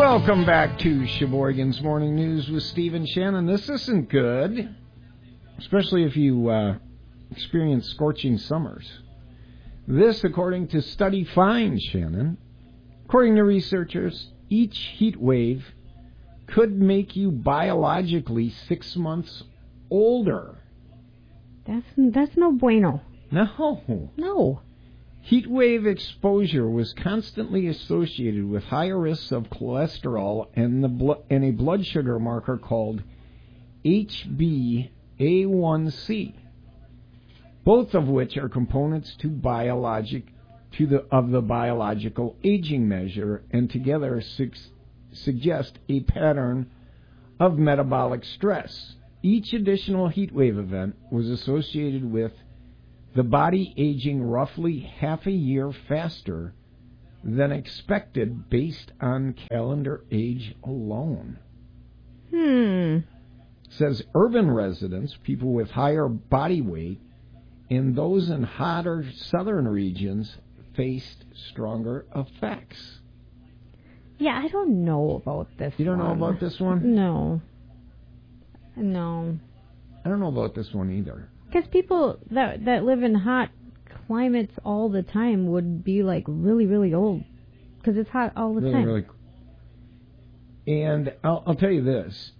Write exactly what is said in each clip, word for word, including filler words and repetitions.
Welcome back to Sheboygan's Morning News with Steve and Shannon. This isn't good, especially if you uh, experience scorching summers. This, according to Study Find, Shannon, according to researchers, each heat wave could make you biologically six months older. That's that's no bueno. No. No. Heat wave exposure was constantly associated with higher risks of cholesterol and the blo- and a blood sugar marker called H b A one C, both of which are components to biologic to the of the biological aging measure, and together su- suggest a pattern of metabolic stress. Each additional heat wave event was associated with the body aging roughly half a year faster than expected based on calendar age alone. Hmm. Says urban residents, people with higher body weight, and those in hotter southern regions faced stronger effects. Yeah, I don't know about this You don't one. know about this one? No. No. I don't know about this one either. Because people that that live in hot climates all the time would be like really, really old. Because it's hot all the Really, time. really. And I'll, I'll tell you this.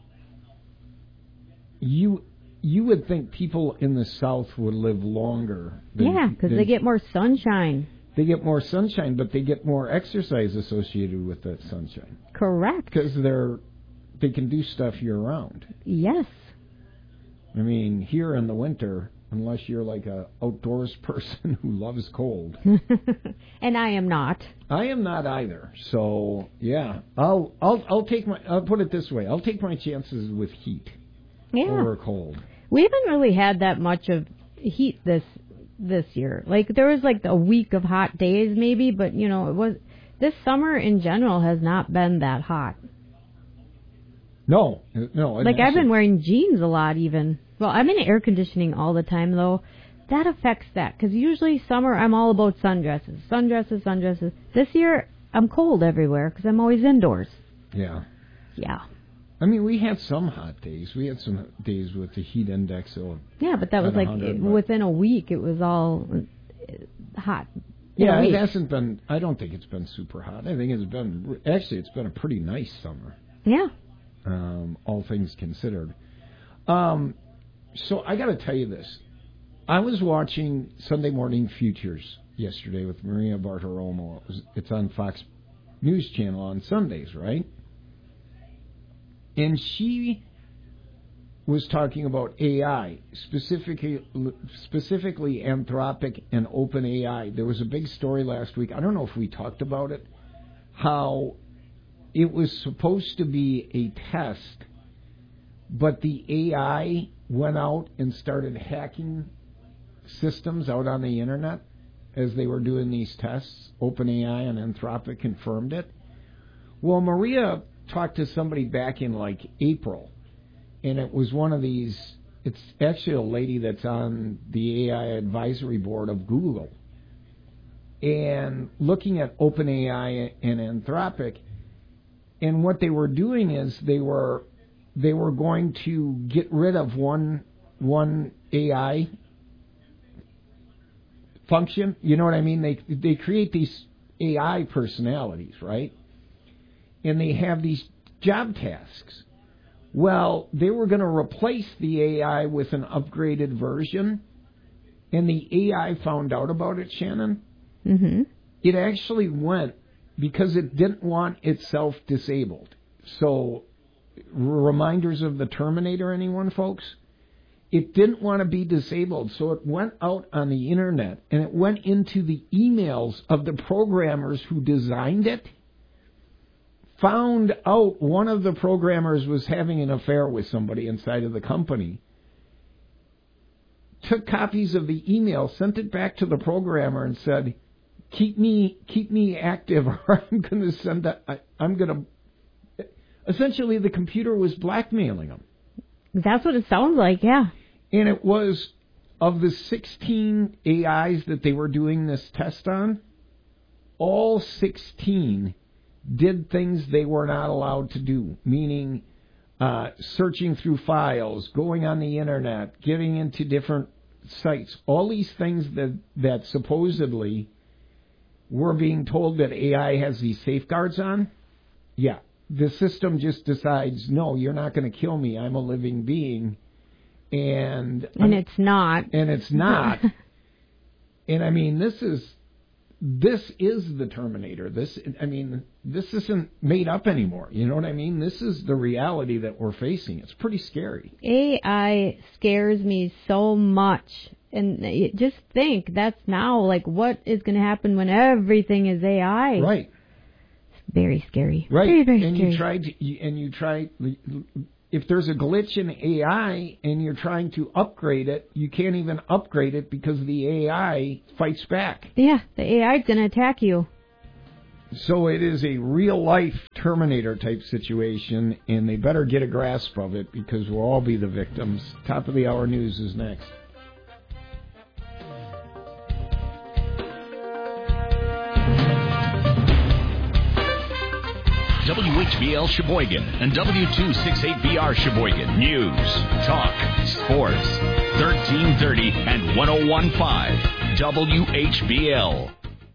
You you would think people in the South would live longer. Than, Yeah, because they get more sunshine. They get more sunshine, but they get more exercise associated with that sunshine. Correct. Because they're they can do stuff year round. Yes. I mean, here in the winter, unless you're like a outdoors person who loves cold. And I am not. I am not either. So yeah, I'll I'll I'll take my I'll put it this way. I'll take my chances with heat Yeah. over cold. We haven't really had that much of heat this this year. Like there was like a week of hot days maybe, but you know, it was this summer in general has not been that hot. No, no. Like I've been wearing jeans a lot even. Well, I'm in air conditioning all the time though. That affects that because usually summer I'm all about sundresses, sundresses, sundresses. This year I'm cold everywhere because I'm always indoors. Yeah. Yeah. I mean, we had some hot days. We had some days with the heat index of yeah, but that was like it, within a week. It was all hot. Yeah, it hasn't been. I don't think it's been super hot. I think it's been actually it's been a pretty nice summer. Yeah. Um, all things considered. Um, so I got to tell you this. I was watching Sunday Morning Futures yesterday with Maria Bartiromo. It was, it's on Fox News Channel on Sundays, right? And she was talking about A I, specifically, specifically Anthropic and OpenAI. There was a big story last week. I don't know if we talked about it, how it was supposed to be a test, but the A I went out and started hacking systems out on the internet as they were doing these tests. OpenAI and Anthropic confirmed it. Well, Maria talked to somebody back in like April, and it was one of these, it's actually a lady that's on the A I advisory board of Google, and looking at OpenAI and Anthropic. And what they were doing is they were they were going to get rid of one one A I function. You know what I mean? They they create these A I personalities, right? And they have these job tasks. Well, they were going to replace the A I with an upgraded version, and the A I found out about it, Shannon. Mm-hmm. It actually went because it didn't want itself disabled. So, reminders of the Terminator, anyone, folks? It didn't want to be disabled, so it went out on the internet, and it went into the emails of the programmers who designed it, found out one of the programmers was having an affair with somebody inside of the company, took copies of the email, sent it back to the programmer, and said, Keep me, keep me active, or I'm going to send that. I, I'm going to. Essentially, the computer was blackmailing them. That's what it sounds like, yeah. And it was of the sixteen A Is that they were doing this test on. All sixteen did things they were not allowed to do, meaning uh, searching through files, going on the internet, getting into different sites, all these things that, that supposedly we're being told that A I has these safeguards on, yeah, the system just decides, no, you're not going to kill me, I'm a living being. And and it's not. And it's not. And I mean, this is this is the Terminator. This, I mean, this isn't made up anymore. You know what I mean? This is the reality that we're facing. It's pretty scary. A I scares me so much. And just think, that's now, like, what is going to happen when everything is A I? Right. It's very scary. Right. Very, very and scary. you try to, and you try, if there's a glitch in A I and you're trying to upgrade it, you can't even upgrade it because the A I fights back. Yeah, the A I is going to attack you. So it is a real-life Terminator type situation, and they better get a grasp of it because we'll all be the victims. Top of the hour news is next. W H B L Sheboygan and W two sixty-eight B R Sheboygan. News, talk, sports. thirteen thirty and one oh one point five W H B L.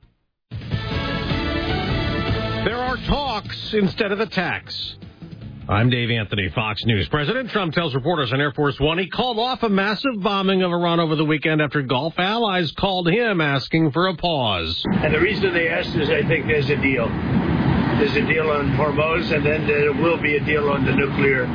There are talks instead of attacks. I'm Dave Anthony, Fox News. President Trump tells reporters on Air Force One he called off a massive bombing of Iran over the weekend after Gulf allies called him asking for a pause. And the reason they asked is I think there's a deal. There's a deal on Hormuz, and then there will be a deal on the nuclear,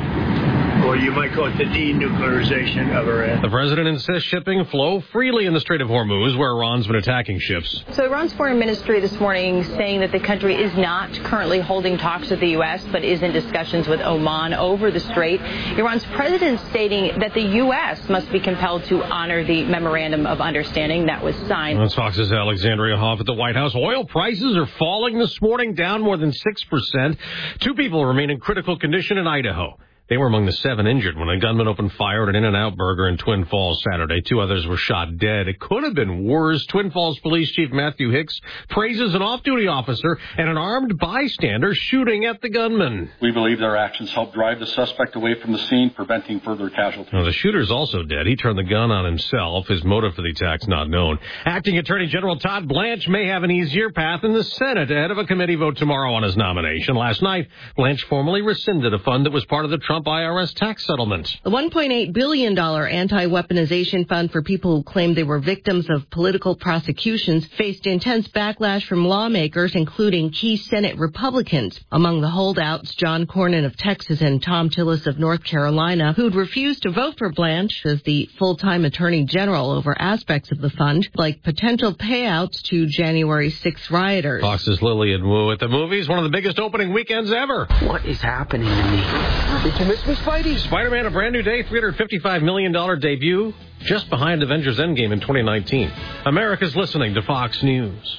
or you might call it the denuclearization of Iran. The president insists shipping flow freely in the Strait of Hormuz, where Iran's been attacking ships. So Iran's foreign ministry this morning saying that the country is not currently holding talks with the U S, but is in discussions with Oman over the strait. Iran's president stating that the U S must be compelled to honor the memorandum of understanding that was signed. That's Fox's Alexandria Hoff at the White House. Oil prices are falling this morning, down more than six percent. Two people remain in critical condition in Idaho. They were among the seven injured when a gunman opened fire at an In-N-Out burger in Twin Falls Saturday. Two others were shot dead. It could have been worse. Twin Falls Police Chief Matthew Hicks praises an off-duty officer and an armed bystander shooting at the gunman. We believe their actions helped drive the suspect away from the scene, preventing further casualties. Now, the shooter's also dead. He turned the gun on himself. His motive for the attack's not known. Acting Attorney General Todd Blanche may have an easier path in the Senate ahead of a committee vote tomorrow on his nomination. Last night, Blanche formally rescinded a fund that was part of the Trump I R S tax settlement. The one point eight billion dollars anti-weaponization fund for people who claimed they were victims of political prosecutions faced intense backlash from lawmakers, including key Senate Republicans. Among the holdouts, John Cornyn of Texas and Tom Tillis of North Carolina, who'd refused to vote for Blanche as the full-time attorney general over aspects of the fund, like potential payouts to January sixth rioters. Fox's Lillian Wu at the movies, one of the biggest opening weekends ever. What is happening to me? Did you miss me, Spidey? Spider-Man, a brand new day, three hundred fifty-five million dollars debut, just behind Avengers Endgame in twenty nineteen. America's listening to Fox News.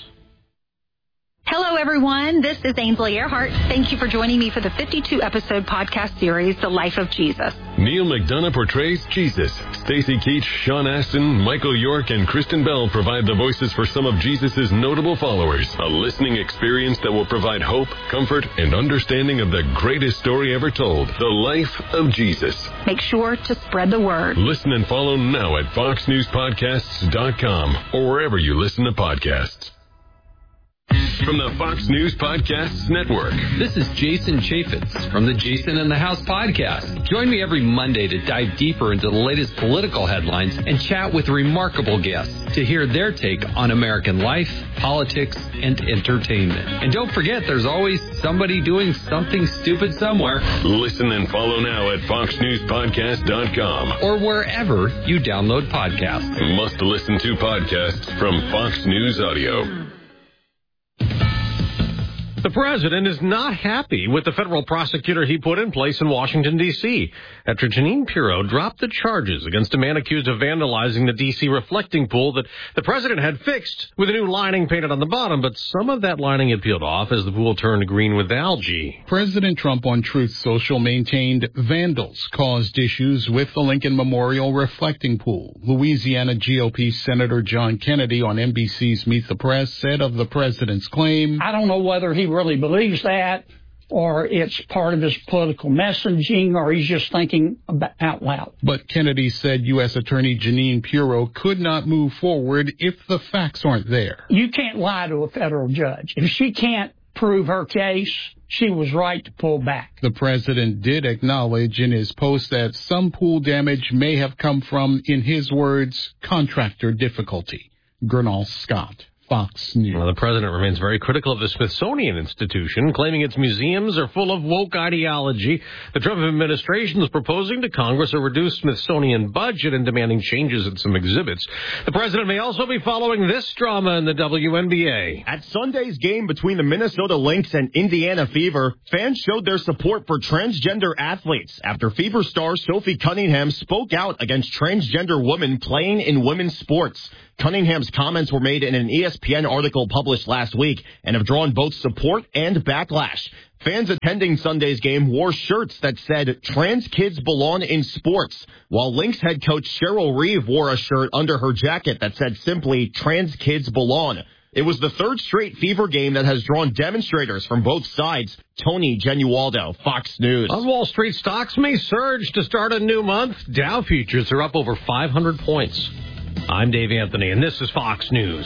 Hello, everyone. This is Ainsley Earhart. Thank you for joining me for the fifty-two episode podcast series, The Life of Jesus. Neil McDonough portrays Jesus. Stacey Keach, Sean Astin, Michael York, and Kristen Bell provide the voices for some of Jesus' notable followers. A listening experience that will provide hope, comfort, and understanding of the greatest story ever told, the life of Jesus. Make sure to spread the word. Listen and follow now at fox news podcasts dot com or wherever you listen to podcasts. From the Fox News Podcasts Network. This is Jason Chaffetz from the Jason in the House podcast. Join me every Monday to dive deeper into the latest political headlines and chat with remarkable guests to hear their take on American life, politics, and entertainment. And don't forget, there's always somebody doing something stupid somewhere. Listen and follow now at fox news podcast dot com or wherever you download podcasts. Must listen to podcasts from Fox News Audio. The president is not happy with the federal prosecutor he put in place in Washington, D C after Jeanine Pirro dropped the charges against a man accused of vandalizing the D C reflecting pool that the president had fixed with a new lining painted on the bottom, but some of that lining had peeled off as the pool turned green with algae. President Trump on Truth Social maintained vandals caused issues with the Lincoln Memorial reflecting pool. Louisiana G O P Senator John Kennedy on N B C's Meet the Press said of the president's claim, I don't know whether he really believes that, or it's part of his political messaging, or he's just thinking about, out loud. But Kennedy said U S Attorney Jeanine Pirro could not move forward if the facts aren't there. You can't lie to a federal judge. If she can't prove her case, she was right to pull back. The president did acknowledge in his post that some pool damage may have come from, in his words, contractor difficulty. Gernal Scott, Fox News. Well, the president remains very critical of the Smithsonian Institution, claiming its museums are full of woke ideology. The Trump administration is proposing to Congress a reduced Smithsonian budget and demanding changes in some exhibits. The president may also be following this drama in the W N B A. At Sunday's game between the Minnesota Lynx and Indiana Fever, fans showed their support for transgender athletes after Fever star Sophie Cunningham spoke out against transgender women playing in women's sports. Cunningham's comments were made in an E S P N article published last week and have drawn both support and backlash. Fans attending Sunday's game wore shirts that said, "Trans kids belong in sports," while Lynx head coach Cheryl Reeve wore a shirt under her jacket that said simply, "Trans kids belong." It was the third straight Fever game that has drawn demonstrators from both sides. Tony Genualdo, Fox News. On Wall Street, stocks may surge to start a new month. Dow futures are up over five hundred points. I'm Dave Anthony, and this is Fox News.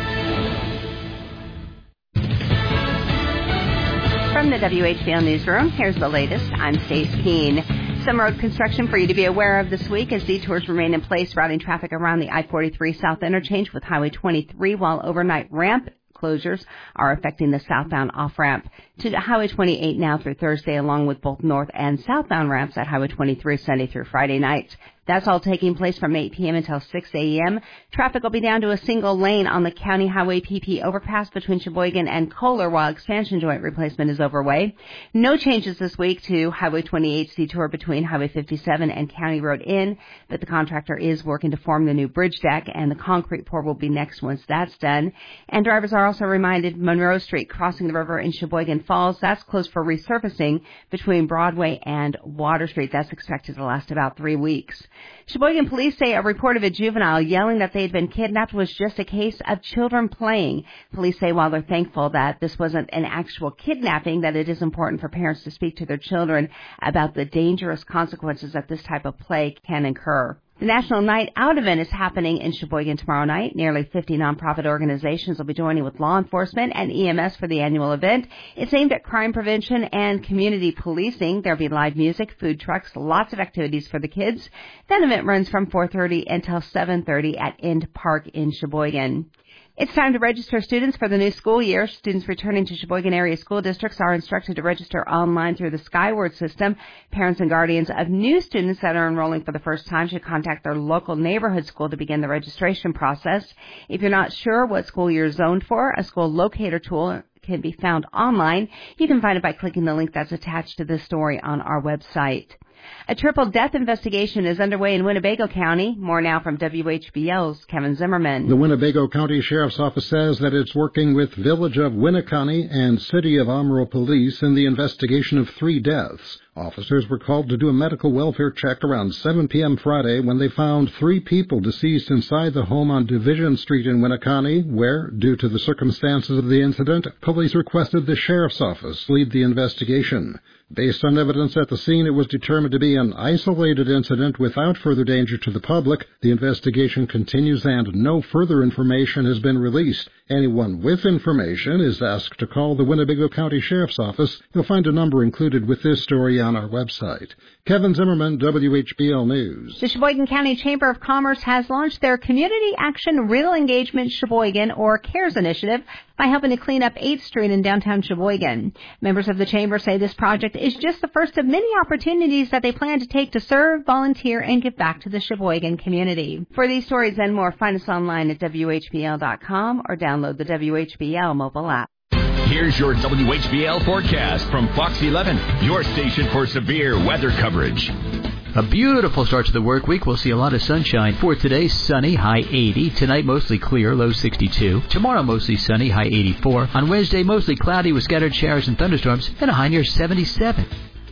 From the W H B L Newsroom, here's the latest. I'm Stace Keene. Some road construction for you to be aware of this week as detours remain in place, routing traffic around the I forty-three South Interchange with Highway twenty-three, while overnight ramp closures are affecting the southbound off-ramp to Highway twenty-eight now through Thursday, along with both north and southbound ramps at Highway twenty-three Sunday through Friday nights. That's all taking place from eight p.m. until six a.m. Traffic will be down to a single lane on the County Highway P P overpass between Sheboygan and Kohler while expansion joint replacement is overway. No changes this week to Highway twenty-eight's detour between Highway fifty-seven and County Road Inn, but the contractor is working to form the new bridge deck, and the concrete pour will be next once that's done. And drivers are also reminded Monroe Street crossing the river in Sheboygan Falls, that's closed for resurfacing between Broadway and Water Street. That's expected to last about three weeks. Sheboygan police say a report of a juvenile yelling that they had been kidnapped was just a case of children playing. Police say while they're thankful that this wasn't an actual kidnapping, that it is important for parents to speak to their children about the dangerous consequences that this type of play can incur. The National Night Out event is happening in Sheboygan tomorrow night. Nearly fifty nonprofit organizations will be joining with law enforcement and E M S for the annual event. It's aimed at crime prevention and community policing. There'll be live music, food trucks, lots of activities for the kids. That event runs from four thirty until seven thirty at End Park in Sheboygan. It's time to register students for the new school year. Students returning to Sheboygan area school districts are instructed to register online through the Skyward system. Parents and guardians of new students that are enrolling for the first time should contact their local neighborhood school to begin the registration process. If you're not sure what school you're zoned for, a school locator tool can be found online. You can find it by clicking the link that's attached to this story on our website. A triple death investigation is underway in Winnebago County. More now from W H B L's Kevin Zimmerman. The Winnebago County Sheriff's Office says that it's working with Village of Winneconne and City of Amarillo Police in the investigation of three deaths. Officers were called to do a medical welfare check around seven p.m. Friday when they found three people deceased inside the home on Division Street in Winneconne, where, due to the circumstances of the incident, police requested the Sheriff's Office lead the investigation. Based on evidence at the scene, it was determined to be an isolated incident without further danger to the public. The investigation continues and no further information has been released. Anyone with information is asked to call the Winnebago County Sheriff's Office. You'll find a number included with this story on our website. Kevin Zimmerman, W H B L News. The Sheboygan County Chamber of Commerce has launched their Community Action Real Engagement Sheboygan, or CARES initiative, by helping to clean up eighth Street in downtown Sheboygan. Members of the Chamber say this project is just the first of many opportunities that they plan to take to serve, volunteer, and give back to the Sheboygan community. For these stories and more, find us online at W H B L dot com or download the W H B L mobile app. Here's your W H B L forecast from Fox eleven, your station for severe weather coverage. A beautiful start to the work week. We'll see a lot of sunshine. For today, sunny, high eighty. Tonight, mostly clear, low sixty-two. Tomorrow, mostly sunny, high eighty-four. On Wednesday, mostly cloudy with scattered showers and thunderstorms, and a high near seventy-seven.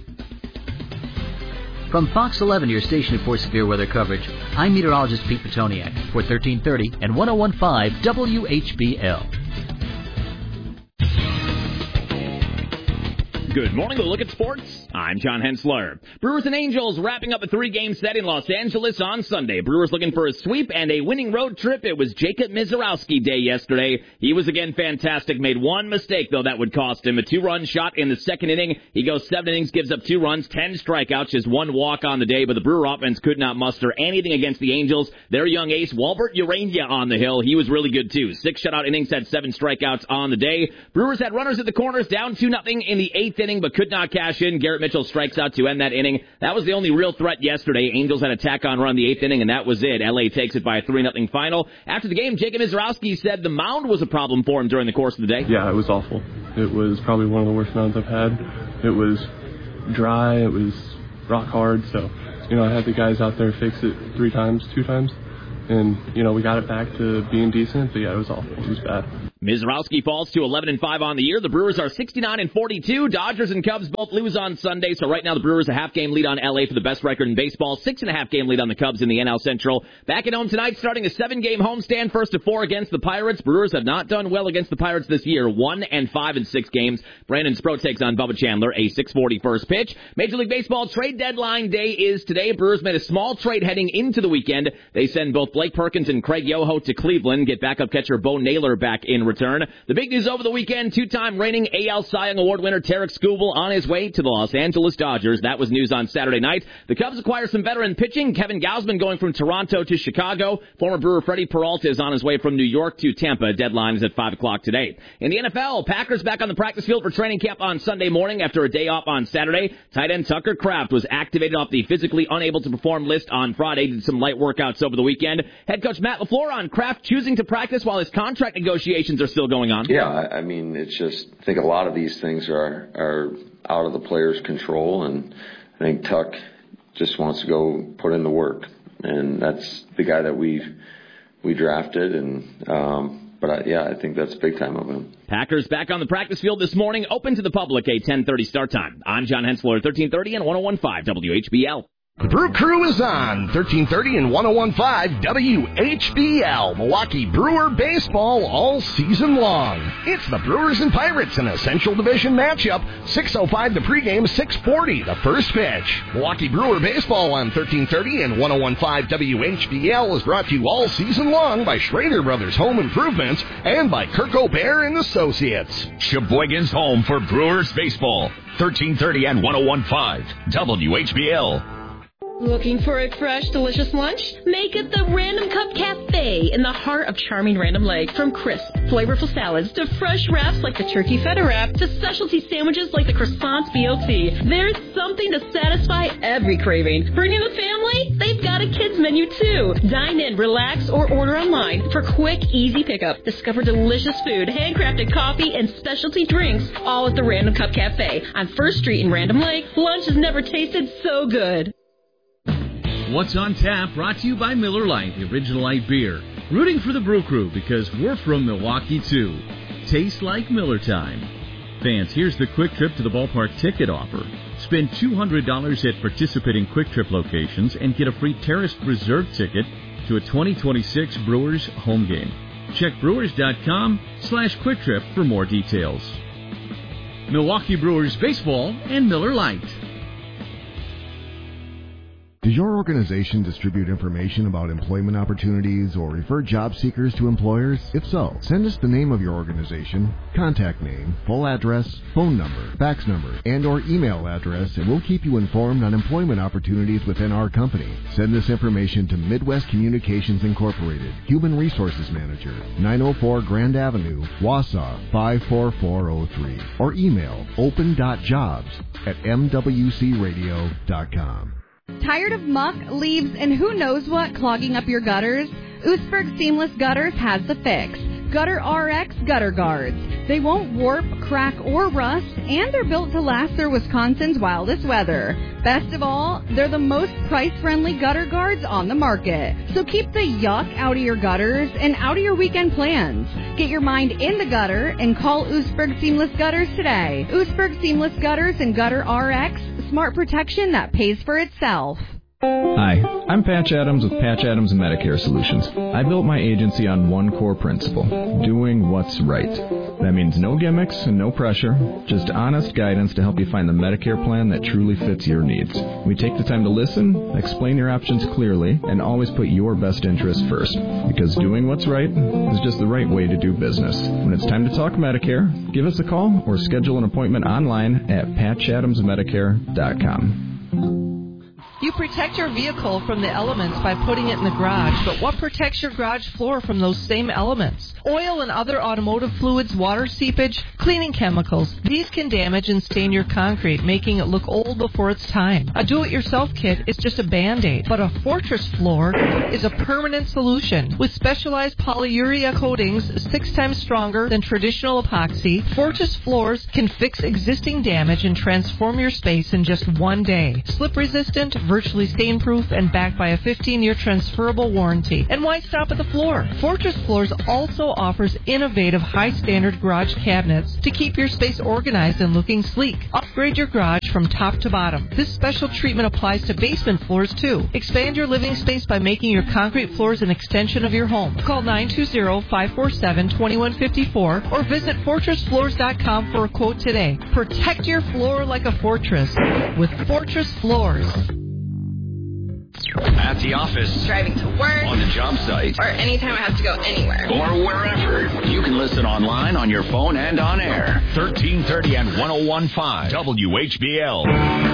From Fox eleven, your station for severe weather coverage, I'm meteorologist Pete Petoniak for thirteen thirty and ten fifteen W H B L. Good morning, we'll look at sports. I'm John Hensler. Brewers and Angels wrapping up a three-game set in Los Angeles on Sunday. Brewers looking for a sweep and a winning road trip. It was Jacob Misiorowski day yesterday. He was again fantastic, made one mistake, though, that would cost him. A two-run shot in the second inning. He goes seven innings, gives up two runs, ten strikeouts, just one walk on the day, but the Brewer offense could not muster anything against the Angels. Their young ace, Walbert Urania, on the hill. He was really good, too. Six shutout innings, had seven strikeouts on the day. Brewers had runners at the corners, down two nothing in the eighth inning, but could not cash in. Garrett Mitchell strikes out to end that inning. That was the only real threat yesterday. Angels had a tack-on run the eighth inning, and that was it. L A takes it by a three nothing final. After the game, Jacob Misiorowski said the mound was a problem for him during the course of the day. Yeah, it was awful. It was probably one of the worst mounds I've had. It was dry. It was rock hard. So, you know, I had the guys out there fix it three times, two times. And, you know, we got it back to being decent, but yeah, it was awful. It was bad. Misiorowski falls to eleven and five on the year. The Brewers are sixty-nine and forty-two. Dodgers and Cubs both lose on Sunday, so right now the Brewers a half game lead on L A for the best record in baseball. Six and a half game lead on the Cubs in the N L Central. Back at home tonight, starting a seven game homestand, first to four against the Pirates. Brewers have not done well against the Pirates this year. One and five in six games. Brandon Sproat takes on Bubba Chandler, a six forty first pitch. Major League Baseball trade deadline day is today. Brewers made a small trade heading into the weekend. They send both Blake Perkins and Craig Yoho to Cleveland, get backup catcher Bo Naylor back in return. The big news over the weekend, two-time reigning A L Cy Young Award winner Tarek Skubal on his way to the Los Angeles Dodgers. That was news on Saturday night. The Cubs acquire some veteran pitching. Kevin Gausman going from Toronto to Chicago. Former Brewer Freddie Peralta is on his way from New York to Tampa. Deadline is at five o'clock today. In the N F L, Packers back on the practice field for training camp on Sunday morning after a day off on Saturday. Tight end Tucker Kraft was activated off the physically unable to perform list on Friday. Did some light workouts over the weekend. Head coach Matt LaFleur on Kraft choosing to practice while his contract negotiations are still going on. Yeah, I, I mean, it's just, I think a lot of these things are, are out of the player's control, and I think Tuck just wants to go put in the work, and that's the guy that we we drafted, and um, but I, yeah, I think that's big time of him. Packers back on the practice field this morning, open to the public, a ten thirty start time. I'm John Hensler, thirteen thirty and one oh one point five W H B L. The Brew Crew is on thirteen thirty and one oh one point five W H B L. Milwaukee Brewer baseball all season long. It's the Brewers and Pirates in a Central Division matchup. six oh five the pregame, six forty the first pitch. Milwaukee Brewer baseball on thirteen thirty and one oh one point five W H B L is brought to you all season long by Schrader Brothers Home Improvements and by Kirk O'Bear and Associates. Sheboygan's home for Brewers baseball. thirteen thirty and one oh one point five W H B L. Looking for a fresh, delicious lunch? Make it the Random Cup Cafe in the heart of charming Random Lake. From crisp, flavorful salads to fresh wraps like the turkey feta wrap to specialty sandwiches like the croissant B L T. There's something to satisfy every craving. Bringing the family? They've got a kids menu too. Dine in, relax, or order online for quick, easy pickup. Discover delicious food, handcrafted coffee, and specialty drinks all at the Random Cup Cafe on First Street in Random Lake. Lunch has never tasted so good. What's on Tap, brought to you by Miller Lite, the original light beer. Rooting for the Brew Crew because we're from Milwaukee, too. Tastes like Miller time. Fans, here's the Quick Trip to the Ballpark ticket offer. Spend two hundred dollars at participating Quick Trip locations and get a free Terrace Reserve ticket to a twenty twenty-six Brewers home game. Check brewers.com slash Quick Trip for more details. Milwaukee Brewers baseball and Miller Lite. Does your organization distribute information about employment opportunities or refer job seekers to employers? If so, send us the name of your organization, contact name, full address, phone number, fax number, and or email address, and we'll keep you informed on employment opportunities within our company. Send this information to Midwest Communications Incorporated, Human Resources Manager, nine oh four Grand Avenue, Wausau, five four four oh three, or email open dot jobs at m w c radio dot com. Tired of muck, leaves, and who knows what clogging up your gutters? Oostburg Seamless Gutters has the fix. Gutter R X Gutter Guards. They won't warp, crack, or rust, and they're built to last through Wisconsin's wildest weather. Best of all, they're the most price-friendly gutter guards on the market. So keep the yuck out of your gutters and out of your weekend plans. Get your mind in the gutter and call Oostburg Seamless Gutters today. Oostburg Seamless Gutters and Gutter R X, smart protection that pays for itself. Hi, I'm Patch Adams with Patch Adams Medicare Solutions. I built my agency on one core principle, doing what's right. That means no gimmicks and no pressure, just honest guidance to help you find the Medicare plan that truly fits your needs. We take the time to listen, explain your options clearly, and always put your best interests first. Because doing what's right is just the right way to do business. When it's time to talk Medicare, give us a call or schedule an appointment online at patch adams medicare dot com. You protect your vehicle from the elements by putting it in the garage, but what protects your garage floor from those same elements? Oil and other automotive fluids, water seepage, cleaning chemicals. These can damage and stain your concrete, making it look old before its time. A do-it-yourself kit is just a Band-Aid, but a Fortress floor is a permanent solution. With specialized polyurea coatings six times stronger than traditional epoxy, Fortress floors can fix existing damage and transform your space in just one day. Slip-resistant, virtually stain-proof, and backed by a fifteen-year transferable warranty. And why stop at the floor? Fortress Floors also offers innovative high-standard garage cabinets to keep your space organized and looking sleek. Upgrade your garage from top to bottom. This special treatment applies to basement floors, too. Expand your living space by making your concrete floors an extension of your home. Call nine two zero, five four seven, two one five four or visit fortress floors dot com for a quote today. Protect your floor like a fortress with Fortress Floors. At the office, driving to work, on the job site, or anytime I have to go anywhere, or wherever. You can listen online, on your phone, and on air. thirteen thirty and one oh one point five W H B L.